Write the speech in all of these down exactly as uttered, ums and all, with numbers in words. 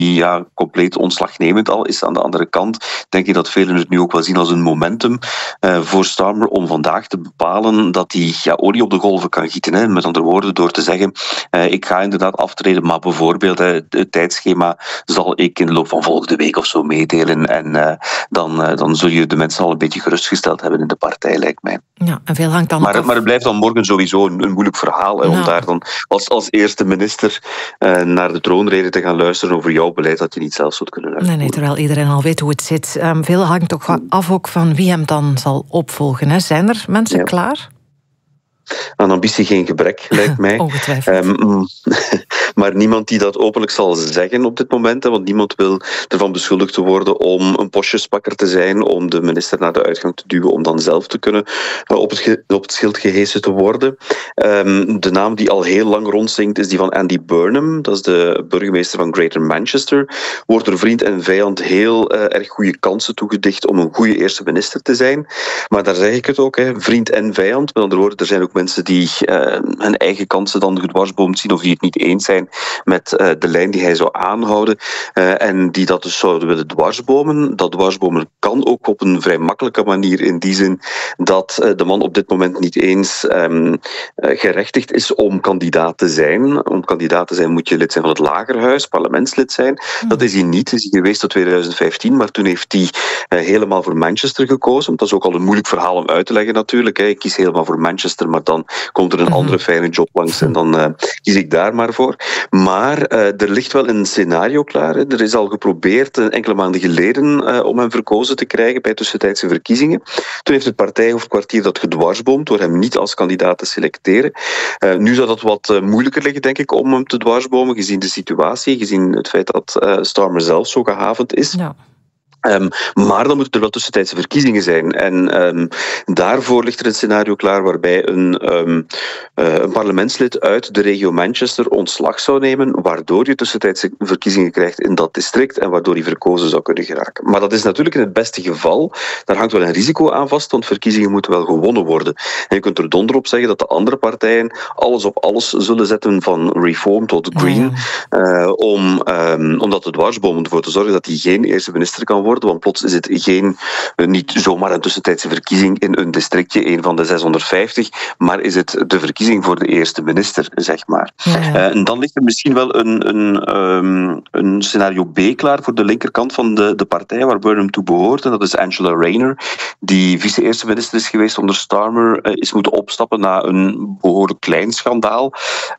ja, compleet ontslagnemend al is. Aan de andere kant denk ik dat velen het nu ook wel zien als een momentum uh, voor Starmer om vandaag te bepalen dat hij ja, olie op de golven kan gieten. Hè. Met andere woorden, door te zeggen, uh, ik ga inderdaad aftreden, maar bijvoorbeeld uh, het tijdschema zal ik in de loop van volgende week of zo meedelen. En uh, dan, uh, dan zul je de mensen al een beetje gerustgesteld hebben in de partij, lijkt mij. Ja, en veel hangt dan maar, af... maar het blijft dan morgen sowieso een, een moeilijk verhaal, hè, om nou. daar dan als, als eerste minister uh, naar de troonrede te gaan luisteren over jouw beleid dat je niet zelf zult kunnen uitvoeren. Nee, nee, terwijl iedereen al weet hoe het zit. Um, veel hangt toch af ook van wie hem dan zal opvolgen. Hè? Zijn er mensen ja. klaar? Aan ambitie geen gebrek, lijkt mij. Ongetwijfeld. Um, maar niemand die dat openlijk zal zeggen op dit moment, hè, want niemand wil ervan beschuldigd te worden om een postjespakker te zijn, om de minister naar de uitgang te duwen, om dan zelf te kunnen uh, op, het ge- op het schild gehesen te worden. Um, de naam die al heel lang rondzinkt is die van Andy Burnham, dat is de burgemeester van Greater Manchester. Wordt door vriend en vijand heel uh, erg goede kansen toegedicht om een goede eerste minister te zijn. Maar daar zeg ik het ook, hè, vriend en vijand. Met andere woorden, er zijn ook mensen die uh, hun eigen kansen dan gedwarsboomd zien of die het niet eens zijn met uh, de lijn die hij zou aanhouden uh, en die dat dus zouden willen dwarsbomen. Dat dwarsbomen kan ook op een vrij makkelijke manier in die zin dat uh, de man op dit moment niet eens um, uh, gerechtigd is om kandidaat te zijn. Om kandidaat te zijn moet je lid zijn van het Lagerhuis, parlementslid zijn. Mm. Dat is hij niet. Is hij geweest tot twintig vijftien, maar toen heeft hij uh, helemaal voor Manchester gekozen. Dat is ook al een moeilijk verhaal om uit te leggen natuurlijk. Hè. Ik kies helemaal voor Manchester, maar dan komt er een andere fijne job langs en dan uh, kies ik daar maar voor. Maar uh, er ligt wel een scenario klaar. Hè. Er is al geprobeerd uh, enkele maanden geleden uh, om hem verkozen te krijgen bij tussentijdse verkiezingen. Toen heeft het partijhoofdkwartier dat gedwarsboomd door hem niet als kandidaat te selecteren. Uh, nu zou dat wat uh, moeilijker liggen, denk ik, om hem te dwarsbomen, gezien de situatie, gezien het feit dat uh, Starmer zelf zo gehavend is. Ja. Um, maar dan moeten er wel tussentijdse verkiezingen zijn. En um, daarvoor ligt er een scenario klaar waarbij een, um, uh, een parlementslid uit de regio Manchester ontslag zou nemen, waardoor je tussentijdse verkiezingen krijgt in dat district en waardoor hij verkozen zou kunnen geraken. Maar dat is natuurlijk in het beste geval. Daar hangt wel een risico aan vast, want verkiezingen moeten wel gewonnen worden. En je kunt er donder op zeggen dat de andere partijen alles op alles zullen zetten, van Reform tot Green, ja. uh, om, um, om dat te dwarsbomen, ervoor te zorgen dat hij geen eerste minister kan worden. Want plots is het geen, niet zomaar een tussentijdse verkiezing in een districtje, een van de zeshonderdvijftig, maar is het de verkiezing voor de eerste minister, zeg maar. Ja, ja. Uh, en dan ligt er misschien wel een, een, um, een scenario B klaar voor de linkerkant van de, de partij waar Burnham toe behoort. En dat is Angela Rayner, die vice-eerste minister is geweest onder Starmer, uh, is moeten opstappen na een behoorlijk klein schandaal.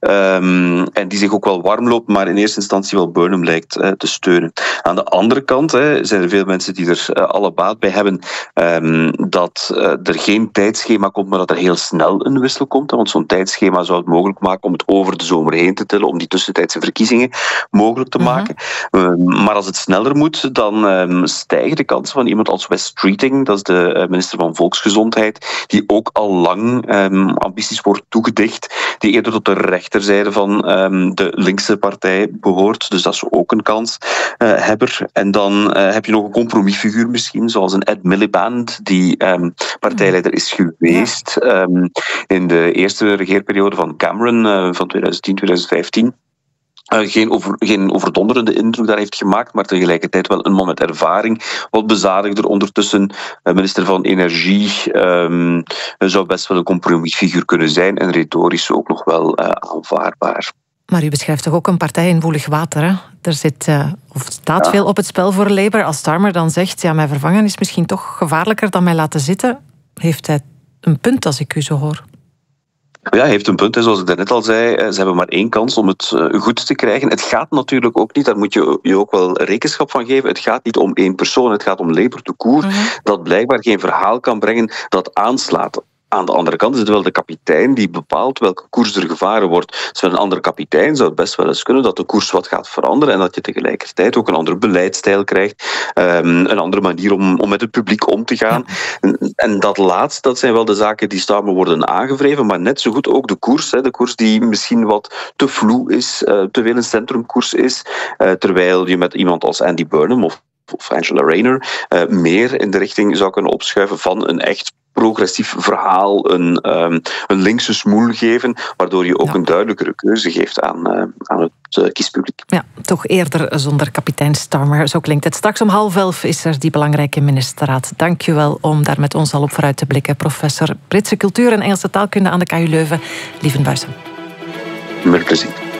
Um, en die zich ook wel warm loopt, maar in eerste instantie wel Burnham lijkt uh, te steunen. Aan de andere kant hè, zijn er veel mensen die er uh, alle baat bij hebben um, dat uh, er geen tijdschema komt, maar dat er heel snel een wissel komt. Hè, want zo'n tijdschema zou het mogelijk maken om het over de zomer heen te tillen, om die tussentijdse verkiezingen mogelijk te uh-huh. maken. Um, maar als het sneller moet, dan um, stijgen de kansen van iemand als Wes Streeting, dat is de uh, minister van Volksgezondheid, die ook al lang um, ambities wordt toegedicht, die eerder tot de rechterzijde van um, de linkse partij behoort. Dus dat is ook een kanshebber. Uh, en dan uh, heb je nog een compromisfiguur misschien, zoals een Ed Miliband, die um, partijleider is geweest ja. um, in de eerste regeerperiode van Cameron uh, van twintig tien tot twintig vijftien. Uh, geen, over, geen overdonderende indruk daar heeft gemaakt, maar tegelijkertijd wel een man met ervaring. Wat bezadigder ondertussen. Uh, minister van Energie um, zou best wel een compromisfiguur kunnen zijn en retorisch ook nog wel uh, aanvaardbaar. Maar u beschrijft toch ook een partij in woelig water, hè? Er zit, uh, of staat ja. veel op het spel voor Labour. Als Starmer dan zegt, ja, mijn vervangen is misschien toch gevaarlijker dan mij laten zitten, heeft hij een punt als ik u zo hoor. Ja, hij heeft een punt. Zoals ik daarnet al zei, ze hebben maar één kans om het goed te krijgen. Het gaat natuurlijk ook niet, daar moet je je ook wel rekenschap van geven, het gaat niet om één persoon, het gaat om Labour tout court, mm-hmm. dat blijkbaar geen verhaal kan brengen dat aanslaat. Aan de andere kant is het wel de kapitein die bepaalt welke koers er gevaren wordt. Dus met een andere kapitein zou het best wel eens kunnen dat de koers wat gaat veranderen en dat je tegelijkertijd ook een andere beleidsstijl krijgt, um, een andere manier om, om met het publiek om te gaan. En, en dat laatste, dat zijn wel de zaken die samen worden aangevreven, maar net zo goed ook de koers. Hè, de koers die misschien wat te vloe is, uh, te veel een centrumkoers is, uh, terwijl je met iemand als Andy Burnham of of Angela Rayner uh, meer in de richting zou kunnen opschuiven van een echt progressief verhaal, een, um, een linkse smoel geven, waardoor je ook ja. een duidelijkere keuze geeft aan, uh, aan het uh, kiespubliek. Ja, toch eerder zonder kapitein Starmer. Zo klinkt het. Straks om half elf is er die belangrijke ministerraad. Dank je wel om daar met ons al op vooruit te blikken. Professor Britse cultuur en Engelse taalkunde aan de K U Leuven, Lieven Buijsen. Met plezier.